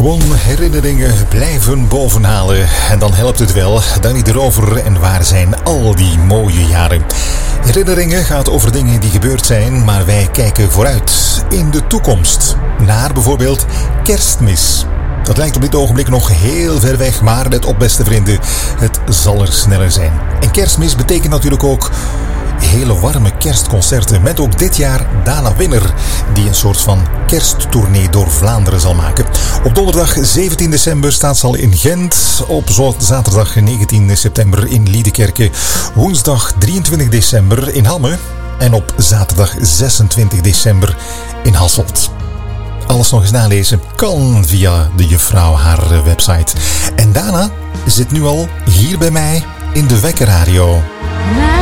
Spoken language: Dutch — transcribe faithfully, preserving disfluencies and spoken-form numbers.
Gewoon herinneringen blijven bovenhalen. En dan helpt het wel. Dan niet erover en waar zijn al die mooie jaren. Herinneringen gaat over dingen die gebeurd zijn, maar wij kijken vooruit in de toekomst. Naar bijvoorbeeld Kerstmis. Dat lijkt op dit ogenblik nog heel ver weg, maar let op beste vrienden, het zal er sneller zijn. En Kerstmis betekent natuurlijk ook hele warme kerstconcerten met ook dit jaar Dana Winner, die een soort van kersttournee door Vlaanderen zal maken. Op donderdag zeventien december staat ze al in Gent, op zaterdag negentien september in Liedekerke, woensdag drieëntwintig december in Hamme en op zaterdag zesentwintig december in Hasselt. Alles nog eens nalezen kan via de juffrouw haar website. En Dana zit nu al hier bij mij in de Wekkerradio.